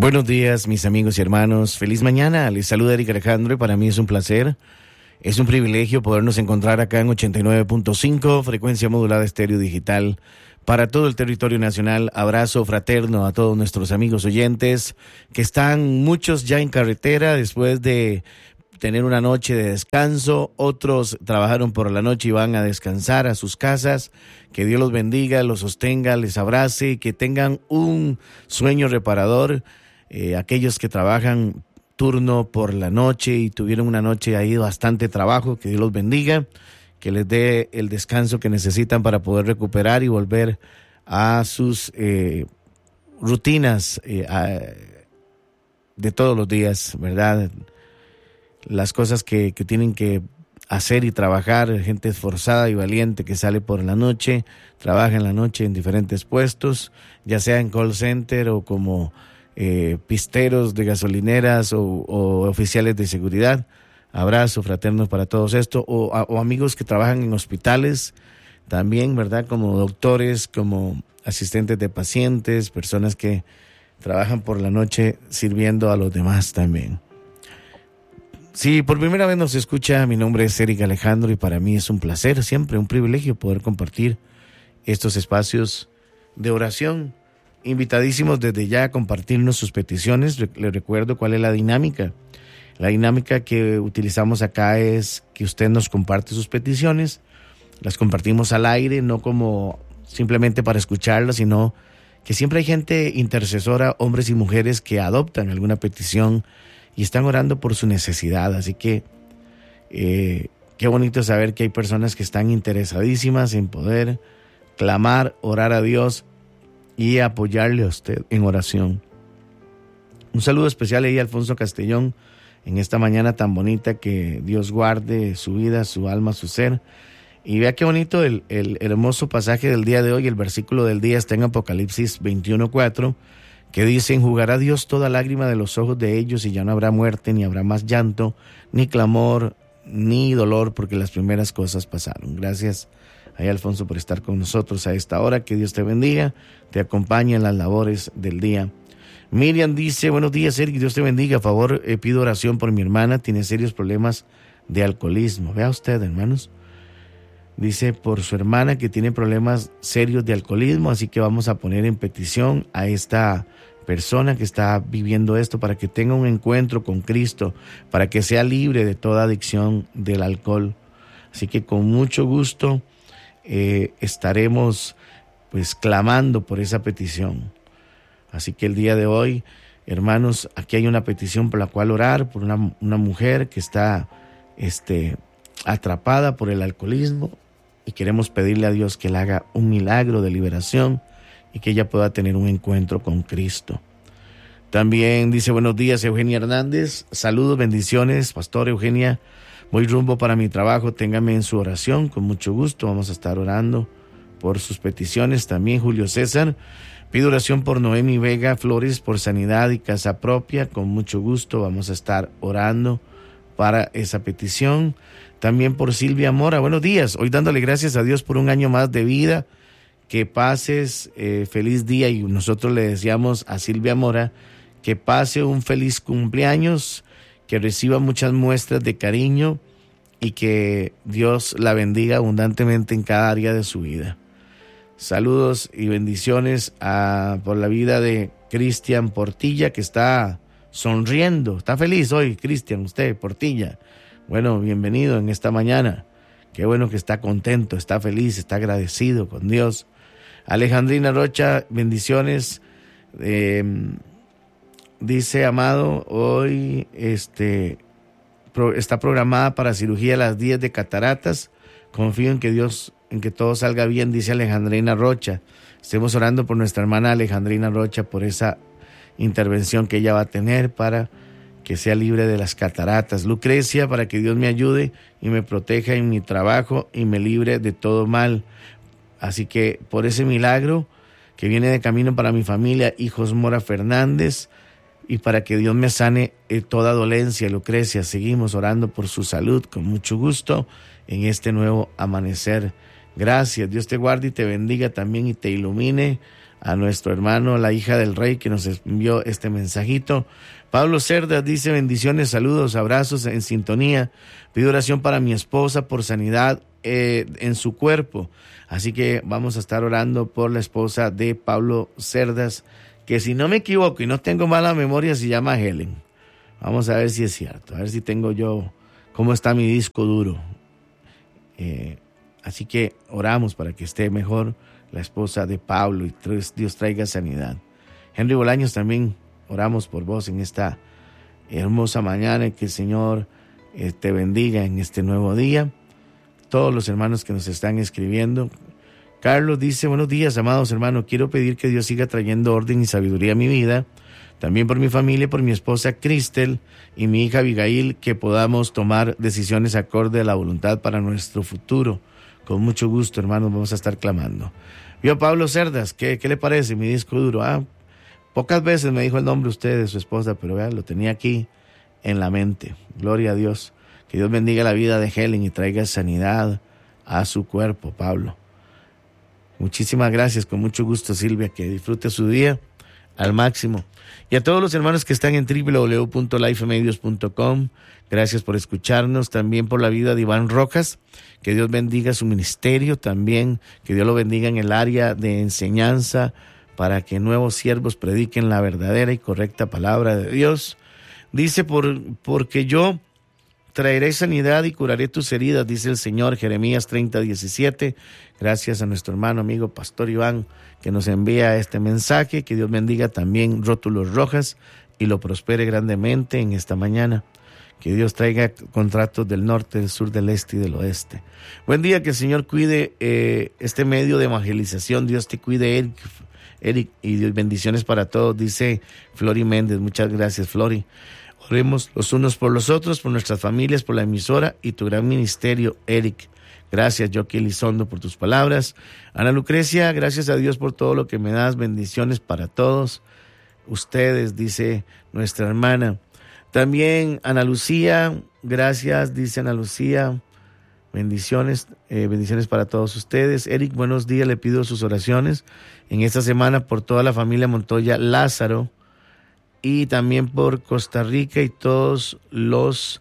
Buenos días, mis amigos y hermanos. Feliz mañana. Les saluda Eric Alejandro y para mí es un placer, es un privilegio podernos encontrar acá en 89.5, frecuencia modulada estéreo digital para todo el territorio nacional. Abrazo fraterno a todos nuestros amigos oyentes que están muchos ya en carretera después de tener una noche de descanso. Otros trabajaron por la noche y van a descansar a sus casas. Que Dios los bendiga, los sostenga, les abrace, que tengan un sueño reparador. Aquellos que trabajan turno por la noche y tuvieron una noche ahí bastante trabajo, que Dios los bendiga, que les dé el descanso que necesitan para poder recuperar y volver a sus rutinas de todos los días, ¿verdad? Las cosas que tienen que hacer y trabajar, gente esforzada y valiente que sale por la noche, trabaja en la noche en diferentes puestos, ya sea en call center o como pisteros de gasolineras o oficiales de seguridad. Abrazo fraterno para todos estos, o amigos que trabajan en hospitales también, ¿verdad? Como doctores, como asistentes de pacientes, personas que trabajan por la noche sirviendo a los demás también. Si por primera vez nos escucha, mi nombre es Eric Alejandro y para mí es un placer, siempre un privilegio poder compartir estos espacios de oración. Invitadísimos desde ya a compartirnos sus peticiones. Les recuerdo cuál es la dinámica. La dinámica que utilizamos acá es que usted nos comparte sus peticiones, las compartimos al aire, no como simplemente para escucharlas, sino que siempre hay gente intercesora, hombres y mujeres que adoptan alguna petición y están orando por su necesidad. Así que qué bonito saber que hay personas que están interesadísimas en poder clamar, orar a Dios y apoyarle a usted en oración. Un saludo especial ahí a Alfonso Castellón en esta mañana tan bonita. Que Dios guarde su vida, su alma, su ser. Y vea qué bonito el hermoso pasaje del día de hoy. El versículo del día está en Apocalipsis 21:4, que dice: enjugará Dios toda lágrima de los ojos de ellos y ya no habrá muerte, ni habrá más llanto, ni clamor, ni dolor, porque las primeras cosas pasaron. Gracias ahí, Alfonso, por estar con nosotros a esta hora. Que Dios te bendiga, te acompañe en las labores del día. Miriam dice: buenos días, Eric, Dios te bendiga. A favor, pido oración por mi hermana, tiene serios problemas de alcoholismo. Vea usted, hermanos. Dice por su hermana que tiene problemas serios de alcoholismo, así que vamos a poner en petición a esta persona que está viviendo esto para que tenga un encuentro con Cristo, para que sea libre de toda adicción del alcohol. Así que con mucho gusto estaremos pues clamando por esa petición. Así que el día de hoy, hermanos, aquí hay una petición por la cual orar, por una mujer que está atrapada por el alcoholismo, y queremos pedirle a Dios que le haga un milagro de liberación y que ella pueda tener un encuentro con Cristo. También dice: buenos días, Eugenia Hernández. Saludos, bendiciones, Pastor Eugenia. Voy rumbo para mi trabajo, téngame en su oración, con mucho gusto. Vamos a estar orando por sus peticiones. También Julio César: pido oración por Noemi Vega Flores, por sanidad y casa propia. Con mucho gusto vamos a estar orando para esa petición. También por Silvia Mora: buenos días, hoy dándole gracias a Dios por un año más de vida. Que pases feliz día, y nosotros le deseamos a Silvia Mora que pase un feliz cumpleaños, que reciba muchas muestras de cariño y que Dios la bendiga abundantemente en cada área de su vida. Saludos y bendiciones por la vida de Cristian Portilla, que está sonriendo, está feliz hoy. Cristian, usted, Portilla, bueno, bienvenido en esta mañana. Qué bueno que está contento, está feliz, está agradecido con Dios. Alejandrina Rocha, bendiciones. Dice: amado, hoy está programada para cirugía a las 10 de cataratas. Confío en que todo salga bien, dice Alejandrina Rocha. Estemos orando por nuestra hermana Alejandrina Rocha, por esa intervención que ella va a tener para que sea libre de las cataratas. Lucrecia: para que Dios me ayude y me proteja en mi trabajo y me libre de todo mal. Así que por ese milagro que viene de camino para mi familia, hijos Mora Fernández, y para que Dios me sane toda dolencia. Lucrecia, seguimos orando por su salud con mucho gusto en este nuevo amanecer. Gracias, Dios te guarde y te bendiga también y te ilumine a nuestro hermano, la hija del rey, que nos envió este mensajito. Pablo Cerdas dice: bendiciones, saludos, abrazos en sintonía. Pido oración para mi esposa por sanidad en su cuerpo. Así que vamos a estar orando por la esposa de Pablo Cerdas, que si no me equivoco y no tengo mala memoria, se llama Helen. Vamos a ver si es cierto, a ver si tengo yo, cómo está mi disco duro. Así que oramos para que esté mejor la esposa de Pablo y Dios traiga sanidad. Henry Bolaños, también oramos por vos en esta hermosa mañana, y que el Señor te bendiga en este nuevo día. Todos los hermanos que nos están escribiendo. Carlos dice: buenos días, amados hermanos, quiero pedir que Dios siga trayendo orden y sabiduría a mi vida, también por mi familia, por mi esposa Cristel y mi hija Abigail, que podamos tomar decisiones acorde a la voluntad para nuestro futuro. Con mucho gusto, hermanos, vamos a estar clamando. Vio Pablo Cerdas, ¿qué le parece mi disco duro? Pocas veces me dijo el nombre usted de su esposa, pero vean, lo tenía aquí en la mente. Gloria a Dios. Que Dios bendiga la vida de Helen y traiga sanidad a su cuerpo, Pablo. Muchísimas gracias, con mucho gusto, Silvia, que disfrute su día al máximo. Y a todos los hermanos que están en www.lifemedios.com, gracias por escucharnos, también por la vida de Iván Rojas, que Dios bendiga su ministerio, también que Dios lo bendiga en el área de enseñanza, para que nuevos siervos prediquen la verdadera y correcta palabra de Dios. Dice: porque yo traeré sanidad y curaré tus heridas, dice el Señor, Jeremías 30:17. Gracias a nuestro hermano amigo Pastor Iván, que nos envía este mensaje. Que Dios bendiga también Rótulos Rojas y lo prospere grandemente en esta mañana. Que Dios traiga contratos del norte, del sur, del este y del oeste. Buen día, que el Señor cuide este medio de evangelización. Dios te cuide, Eric, y bendiciones para todos, dice Flori Méndez. Muchas gracias, Flori. Oremos los unos por los otros, por nuestras familias, por la emisora y tu gran ministerio, Eric. Gracias, Joaquín Elizondo, por tus palabras. Ana Lucrecia, gracias a Dios por todo lo que me das. Bendiciones para todos ustedes, dice nuestra hermana. También Ana Lucía, gracias, dice Ana Lucía. Bendiciones, bendiciones para todos ustedes. Eric, buenos días, le pido sus oraciones en esta semana por toda la familia Montoya Lázaro, y también por Costa Rica y todos los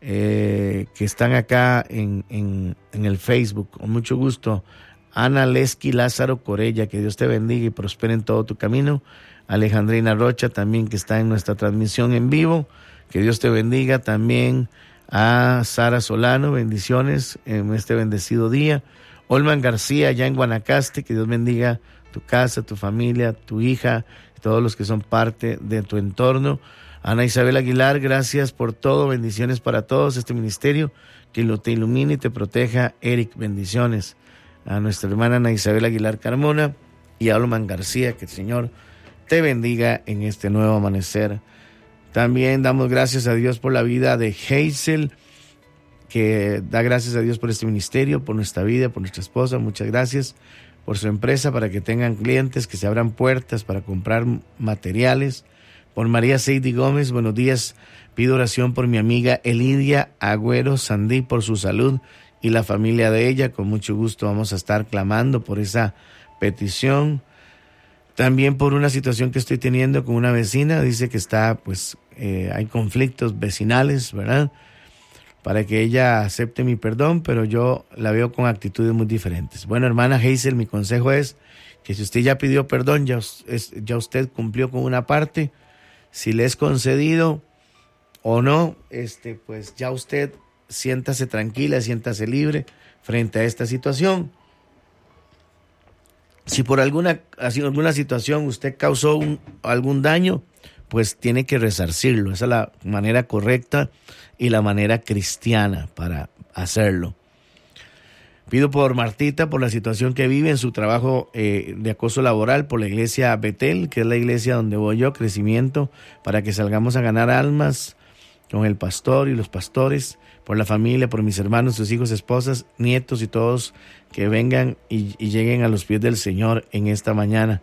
que están acá en el Facebook. Con mucho gusto. Ana Lesky Lázaro Corella, que Dios te bendiga y prospere en todo tu camino. Alejandrina Rocha, también, que está en nuestra transmisión en vivo, que Dios te bendiga. También a Sara Solano, bendiciones en este bendecido día. Olman García, allá en Guanacaste, que Dios bendiga tu casa, tu familia, tu hija, todos los que son parte de tu entorno. Ana Isabel Aguilar, gracias por todo, bendiciones para todos, este ministerio, que te ilumine y te proteja. Eric, bendiciones. A nuestra hermana Ana Isabel Aguilar Carmona y a Olman García, que el Señor te bendiga en este nuevo amanecer. También damos gracias a Dios por la vida de Hazel, que da gracias a Dios por este ministerio, por nuestra vida, por nuestra esposa. Muchas gracias por su empresa, para que tengan clientes, que se abran puertas para comprar materiales. Por María Seidy Gómez, buenos días. Pido oración por mi amiga Elidia Agüero Sandí, por su salud y la familia de ella. Con mucho gusto vamos a estar clamando por esa petición. También por una situación que estoy teniendo con una vecina. Dice que está, hay conflictos vecinales, ¿verdad? Para que ella acepte mi perdón, pero yo la veo con actitudes muy diferentes. Bueno, hermana Hazel, mi consejo es que si usted ya pidió perdón, ya usted cumplió con una parte. Si le es concedido o no, pues ya usted siéntase tranquila, siéntase libre frente a esta situación. Si por alguna situación usted causó algún daño, pues tiene que resarcirlo. Esa es la manera correcta y la manera cristiana para hacerlo. Pido por Martita, por la situación que vive en su trabajo de acoso laboral, por la iglesia Betel, que es la iglesia donde voy yo, Crecimiento, para que salgamos a ganar almas con el pastor y los pastores, por la familia, por mis hermanos, sus hijos, esposas, nietos y todos que vengan y lleguen a los pies del Señor en esta mañana.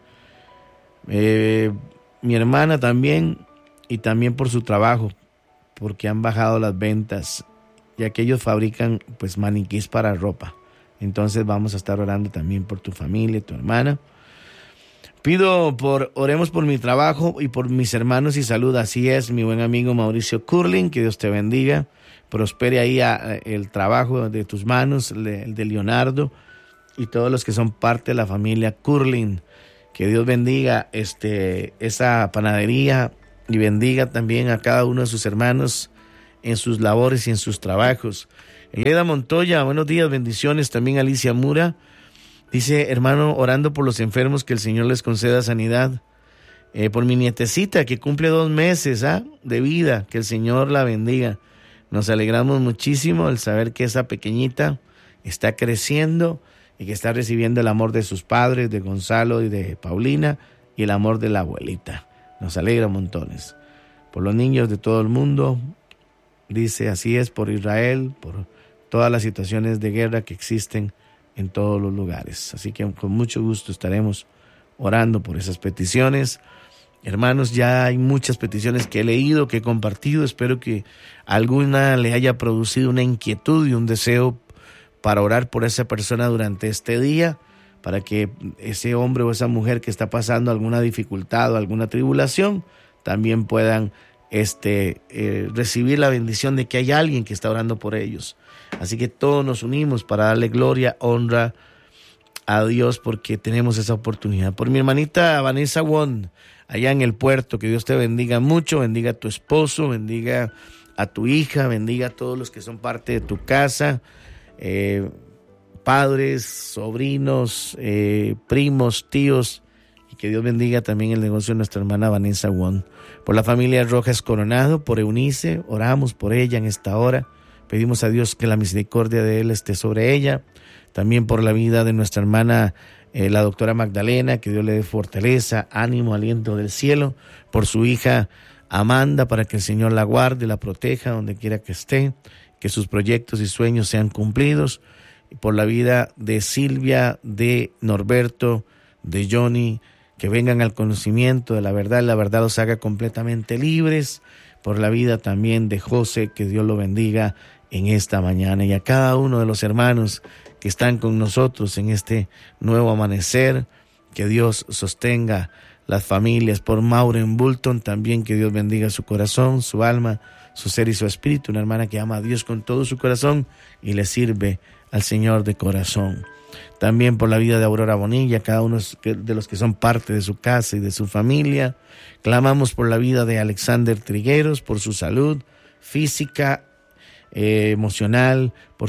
Mi hermana también, y también por su trabajo, porque han bajado las ventas, ya que ellos fabrican maniquís para ropa. Entonces vamos a estar orando también por tu familia, tu hermana. Oremos por mi trabajo y por mis hermanos y salud. Así es, mi buen amigo Mauricio Curling, que Dios te bendiga. Prospere ahí el trabajo de tus manos, el de Leonardo y todos los que son parte de la familia Curling. Que Dios bendiga esa panadería y bendiga también a cada uno de sus hermanos en sus labores y en sus trabajos. Eleda Montoya, buenos días, bendiciones. También Alicia Mura dice: hermano, orando por los enfermos, que el Señor les conceda sanidad. Por mi nietecita que cumple 2 meses de vida, que el Señor la bendiga. Nos alegramos muchísimo al saber que esa pequeñita está creciendo y que está recibiendo el amor de sus padres, de Gonzalo y de Paulina, y el amor de la abuelita. Nos alegra montones. Por los niños de todo el mundo, dice, así es, por Israel, por todas las situaciones de guerra que existen en todos los lugares. Así que con mucho gusto estaremos orando por esas peticiones. Hermanos, ya hay muchas peticiones que he leído, que he compartido. Espero que alguna le haya producido una inquietud y un deseo para orar por esa persona durante este día, para que ese hombre o esa mujer que está pasando alguna dificultad o alguna tribulación también puedan recibir la bendición de que hay alguien que está orando por ellos. Así que todos nos unimos para darle gloria, honra a Dios, porque tenemos esa oportunidad. Por mi hermanita Vanessa Won, allá en el puerto, que Dios te bendiga mucho, bendiga a tu esposo, bendiga a tu hija, bendiga a todos los que son parte de tu casa, padres, sobrinos, primos, tíos, y que Dios bendiga también el negocio de nuestra hermana Vanessa Won. Por la familia Rojas Coronado, por Eunice, oramos por ella en esta hora, pedimos a Dios que la misericordia de Él esté sobre ella. También por la vida de nuestra hermana, la doctora Magdalena, que Dios le dé fortaleza, ánimo, aliento del cielo. Por su hija Amanda, para que el Señor la guarde, la proteja donde quiera que esté, que sus proyectos y sueños sean cumplidos. Y por la vida de Silvia, de Norberto, de Johnny, que vengan al conocimiento de la verdad los haga completamente libres. Por la vida también de José, que Dios lo bendiga en esta mañana. Y a cada uno de los hermanos que están con nosotros en este nuevo amanecer, que Dios sostenga las familias. Por Maureen Bulton también, que Dios bendiga su corazón, su alma, su ser y su espíritu. Una hermana que ama a Dios con todo su corazón y le sirve al Señor de corazón. También por la vida de Aurora Bonilla, cada uno de los que son parte de su casa y de su familia. Clamamos por la vida de Alexander Trigueros, por su salud física, emocional,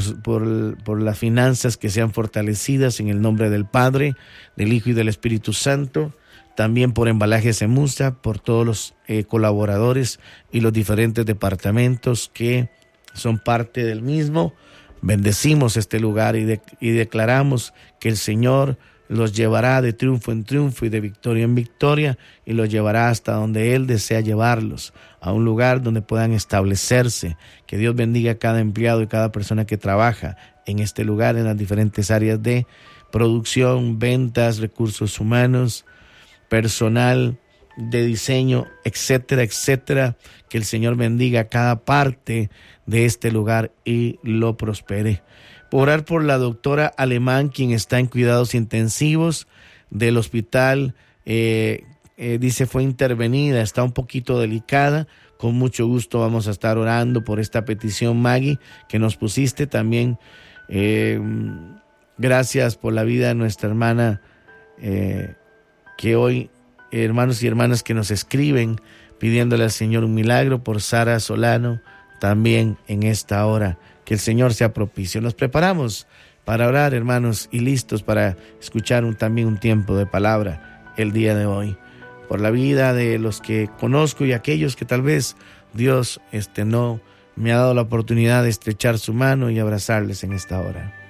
por las finanzas que sean fortalecidas en el nombre del Padre, del Hijo y del Espíritu Santo. También por Embalajes Emusa, por todos los colaboradores y los diferentes departamentos que son parte del mismo. Bendecimos este lugar y declaramos que el Señor los llevará de triunfo en triunfo y de victoria en victoria, y los llevará hasta donde Él desea llevarlos, a un lugar donde puedan establecerse. Que Dios bendiga a cada empleado y cada persona que trabaja en este lugar, en las diferentes áreas de producción, ventas, recursos humanos, personal, de diseño, etcétera, etcétera. Que el Señor bendiga a cada parte de este lugar y lo prospere. Orar por la doctora Alemán, quien está en cuidados intensivos del hospital, dice fue intervenida, está un poquito delicada. Con mucho gusto vamos a estar orando por esta petición, Maggie, que nos pusiste también. Gracias por la vida de nuestra hermana, que hoy, hermanos y hermanas que nos escriben pidiéndole al Señor un milagro. Por Sara Solano también en esta hora, que el Señor sea propicio. Nos preparamos para orar, hermanos, y listos para escuchar también un tiempo de palabra el día de hoy. Por la vida de los que conozco y aquellos que tal vez Dios no me ha dado la oportunidad de estrechar su mano y abrazarles en esta hora.